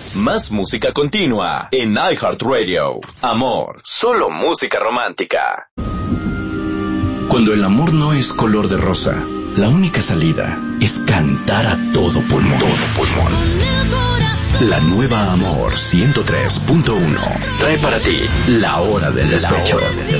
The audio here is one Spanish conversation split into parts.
Más música continua en iHeartRadio. Amor, solo música romántica. Cuando el amor no es color de rosa, la única salida es cantar a todo pulmón. La nueva Amor 103.1 trae para ti La Hora del Despecho.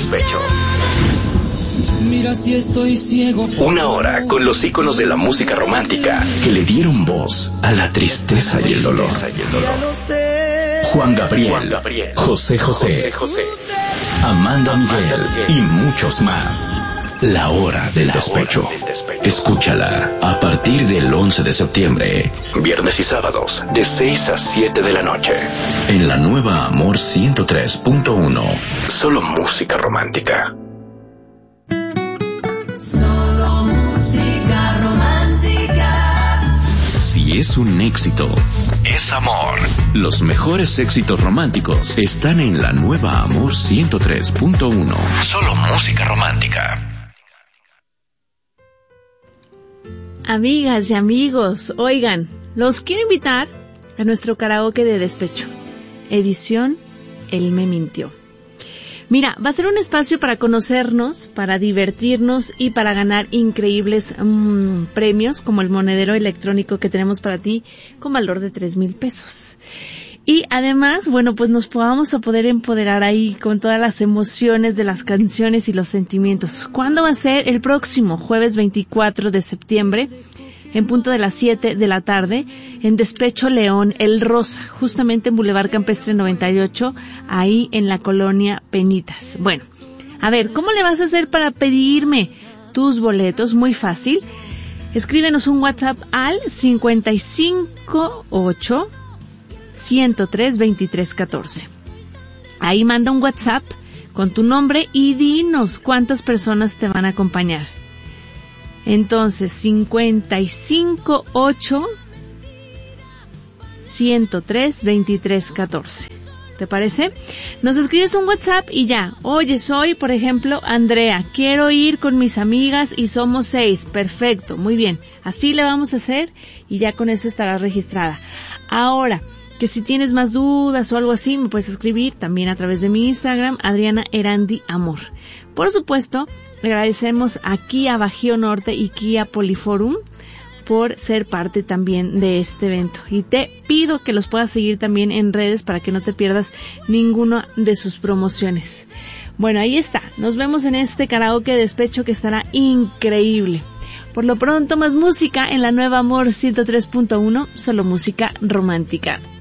Mira si estoy ciego. Una hora con los íconos de la música romántica que le dieron voz a la tristeza y el dolor. Juan Gabriel, José José, Amanda Miguel y muchos más. La Hora del Despecho. Escúchala a partir del 11 de septiembre, viernes y sábados, de 6 a 7 de la noche, en la nueva Amor 103.1. Solo música romántica. Solo música romántica. Si es un éxito, es amor. Los mejores éxitos románticos están en la nueva Amor 103.1. Solo música romántica. Amigas y amigos, oigan, los quiero invitar a nuestro karaoke de despecho, edición Él me mintió. Mira, va a ser un espacio para conocernos, para divertirnos y para ganar increíbles premios, como el monedero electrónico que tenemos para ti con valor de 3,000 pesos. Y además, bueno, pues nos vamos a poder empoderar ahí con todas las emociones de las canciones y los sentimientos. ¿Cuándo va a ser? El próximo jueves 24 de septiembre, en punto de las 7 de la tarde, en Despecho León, El Rosa, justamente en Boulevard Campestre 98, ahí en la colonia Penitas. Bueno, a ver, ¿cómo le vas a hacer para pedirme tus boletos? Muy fácil. Escríbenos un WhatsApp al 558 103 23 14. Ahí manda un WhatsApp con tu nombre y dinos cuántas personas te van a acompañar. Entonces, 558 103 23 14. ¿Te parece? Nos escribes un WhatsApp y ya. Oye, soy, por ejemplo, Andrea. Quiero ir con mis amigas y somos 6. Perfecto, muy bien. Así le vamos a hacer y ya con eso estarás registrada. Ahora, que si tienes más dudas o algo así, me puedes escribir también a través de mi Instagram, Adriana Erandi Amor. Por supuesto, agradecemos a Kia Bajío Norte y Kia Poliforum por ser parte también de este evento. Y te pido que los puedas seguir también en redes para que no te pierdas ninguna de sus promociones. Bueno, ahí está. Nos vemos en este karaoke de despecho que estará increíble. Por lo pronto, más música en la nueva Amor 103.1, solo música romántica.